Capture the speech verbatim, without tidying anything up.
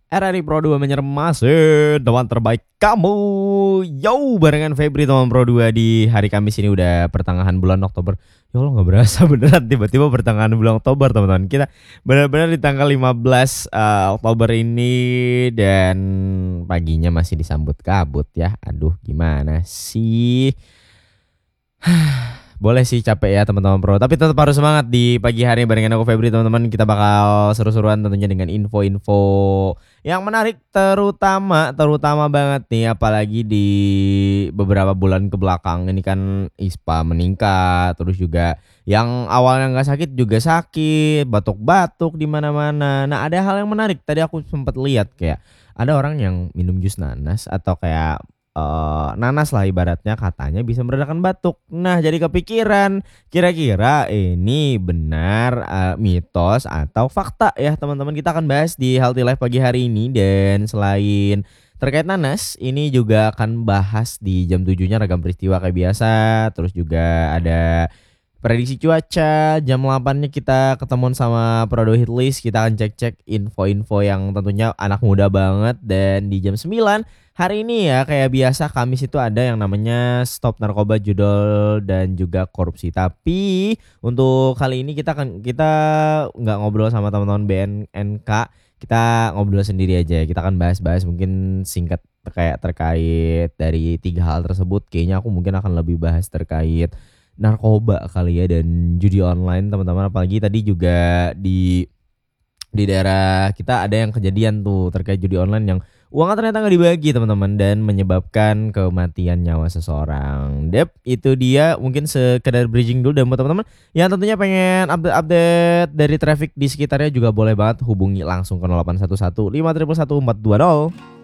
R R I Pro dua menyerang masih teman terbaik kamu. Yo, barengan Febri teman Pro dua di hari Kamis ini udah pertengahan bulan Oktober. Ya Allah, nggak berasa beneran tiba-tiba pertengahan bulan Oktober teman-teman. Kita benar-benar di tanggal lima belas uh, Oktober ini dan paginya masih disambut kabut ya. Aduh, gimana sih? Boleh sih capek ya teman-teman Pro, tapi tetap harus semangat di pagi hari barengan aku Febri teman-teman. Kita bakal seru-seruan tentunya dengan info-info yang menarik, terutama terutama banget nih apalagi di beberapa bulan ke belakang ini kan I S P A meningkat, terus juga yang awalnya nggak sakit juga sakit, batuk-batuk di mana-mana. Nah, ada hal yang menarik tadi aku sempat lihat kayak ada orang yang minum jus nanas atau kayak Uh, nanas lah ibaratnya katanya bisa meredakan batuk. Nah, jadi kepikiran kira-kira ini benar uh, mitos atau fakta ya teman-teman. Kita akan bahas di Healthy Life pagi hari ini. Dan selain terkait nanas, ini juga akan bahas di jam tujuh-nya ragam peristiwa kayak biasa. Terus juga ada prediksi cuaca. Jam delapan-nya kita ketemuan sama Prodo Hitlist. Kita akan cek-cek info-info yang tentunya anak muda banget. Dan di jam sembilan hari ini ya kayak biasa Kamis itu ada yang namanya Stop Narkoba Judol dan juga korupsi. Tapi untuk kali ini kita kan kita nggak ngobrol sama teman-teman B N N K, kita ngobrol sendiri aja. Kita akan bahas-bahas mungkin singkat kayak terkait dari tiga hal tersebut. Kayaknya aku mungkin akan lebih bahas terkait narkoba kali ya dan judi online teman-teman. Apalagi tadi juga di di daerah kita ada yang kejadian tuh terkait judi online yang uangnya ternyata nggak dibagi teman-teman dan menyebabkan kematian nyawa seseorang. Dep, itu dia mungkin sekedar bridging dulu. Dan buat teman-teman yang tentunya pengen update-update dari traffic di sekitarnya juga boleh banget hubungi langsung ke nol delapan satu satu lima satu satu empat dua nol.